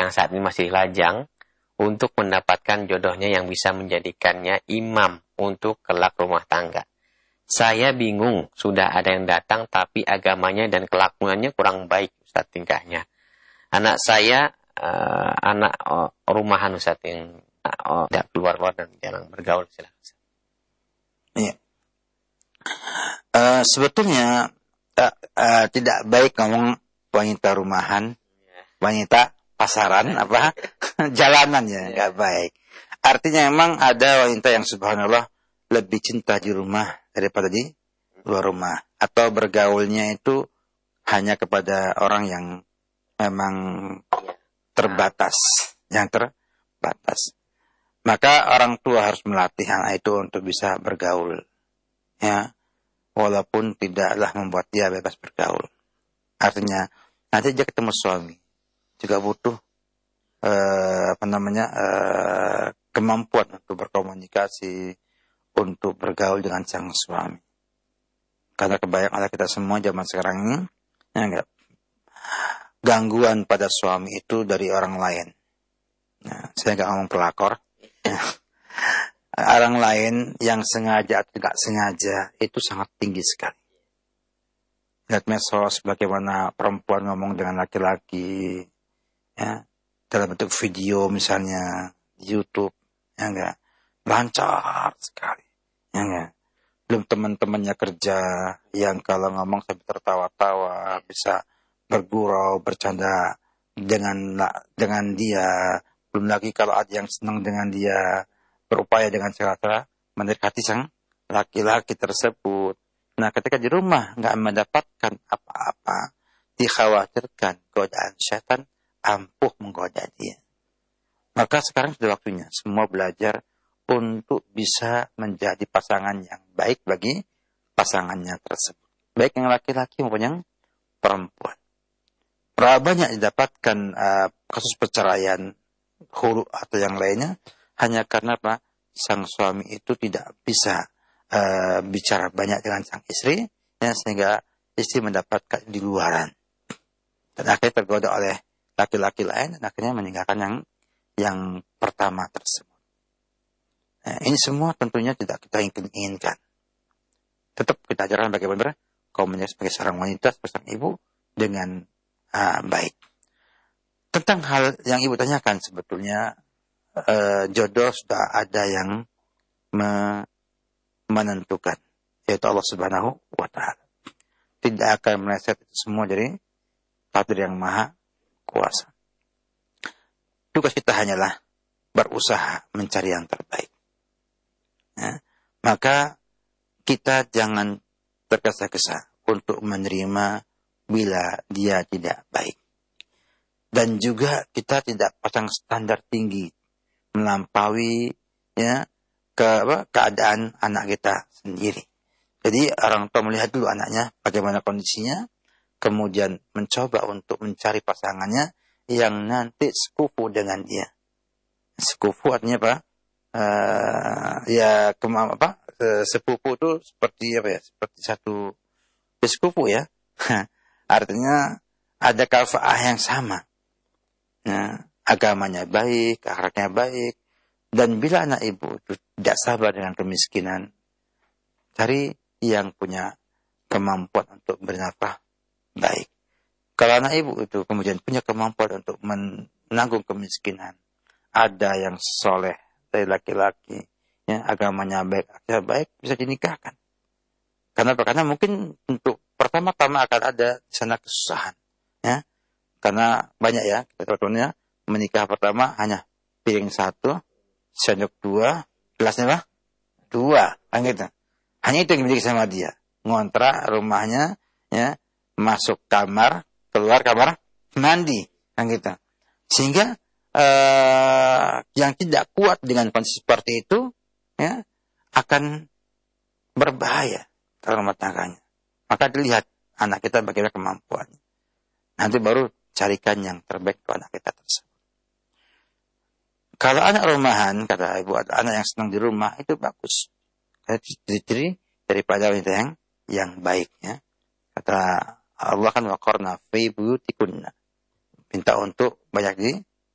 yang saat ini masih lajang untuk mendapatkan jodohnya yang bisa menjadikannya imam untuk kelak rumah tangga. Saya bingung, sudah ada yang datang tapi agamanya dan kelakuannya kurang baik, Ustaz, tingkahnya. Anak saya anak rumahan, Ustaz, yang tidak keluar-keluar dan jarang bergaul. Silakan. Iya. Sebetulnya tidak baik ngomong wanita rumahan, wanita pasaran, jalanan ya, nggak baik. Artinya memang ada wanita yang subhanallah lebih cinta di rumah daripada di luar rumah, atau bergaulnya itu hanya kepada orang yang memang terbatas, Maka orang tua harus melatih anak itu untuk bisa bergaul, ya, walaupun tidaklah membuat dia bebas bergaul. Artinya nanti dia ketemu suami juga butuh kemampuan untuk berkomunikasi, untuk bergaul dengan sang suami. Karena kebayang ada kita semua zaman sekarang ini, gangguan pada suami itu dari orang lain. Nah, saya nggak ngomong pelakor. Orang lain yang sengaja atau tidak sengaja itu sangat tinggi sekali. Lihat medsos bagaimana perempuan ngomong dengan laki-laki, ya, dalam bentuk video misalnya di YouTube, ya enggak, lancar sekali, ya enggak. Belum teman-temannya kerja yang kalau ngomong sampai tertawa-tawa, bisa bergurau, bercanda dengan dia. Belum lagi kalau ada yang senang dengan dia, berupaya dengan cara mendekati sang laki-laki tersebut. Nah, ketika di rumah nggak mendapatkan apa-apa, dikhawatirkan godaan setan ampuh menggoda dia. Maka sekarang sudah waktunya semua belajar untuk bisa menjadi pasangan yang baik bagi pasangannya tersebut. Baik yang laki-laki maupun yang perempuan. Berapa banyak didapatkan kasus perceraian, huru atau yang lainnya, hanya karena apa? Sang suami itu tidak bisa bicara banyak dengan sang istri, ya, sehingga istri mendapatkan di luaran. Dan akhirnya tergoda oleh laki-laki lain, dan akhirnya meninggalkan yang pertama tersebut. Nah, ini semua tentunya tidak kita inginkan. Tetap kita ajarkan bagaimana komunikasi sebagai seorang wanita, sebagai seorang ibu dengan baik. Tentang hal yang ibu tanyakan sebetulnya, jodoh sudah ada yang menentukan, yaitu Allah Subhanahu wa Ta'ala. Tidak akan meleset itu semua dari takdir yang maha kuasa. Tugas kita hanyalah berusaha mencari yang terbaik. Ya, maka kita jangan tergesa-gesa untuk menerima bila dia tidak baik. Dan juga kita tidak pasang standar tinggi melampaui, ya, keadaan anak kita sendiri. Jadi orang tua melihat dulu anaknya bagaimana kondisinya, kemudian mencoba untuk mencari pasangannya yang nanti sekufu dengan dia. Sekufu artinya apa? Sepupu itu seperti apa ya? Seperti satu sekufu ya. Artinya ada kafaah yang sama. Nah, agamanya baik, akhlaknya baik. Dan bila anak ibu itu tidak sabar dengan kemiskinan, cari yang punya kemampuan untuk bernafkah baik. Kalau anak ibu itu kemudian punya kemampuan untuk menanggung kemiskinan, ada yang soleh dari laki-laki, ya, agamanya baik, akhlaknya baik, bisa dinikahkan. Karena mungkin untuk pertama-tama akan ada di sana kesusahan, ya. Karena banyak ya, contohnya menikah pertama hanya piring 1, sendok 2, gelasnya apa? 2, kan gitu. Hanya itu yang dimiliki sama dia. Ngontrak rumahnya, ya, masuk kamar, keluar kamar mandi, kan gitu. Sehingga yang tidak kuat dengan kondisi seperti itu, ya, akan berbahaya dalam rumah tangganya. Maka dilihat anak kita bagaimana kemampuannya. Nanti baru carikan yang terbaik untuk anak kita tersebut. Kalau anak rumahan, kata ibu, anak yang senang di rumah, itu bagus. Karena ciri-ciri daripada wanita yang baik, ya. Kata Allah kan waqarna fi buyutikunna. Minta untuk banyak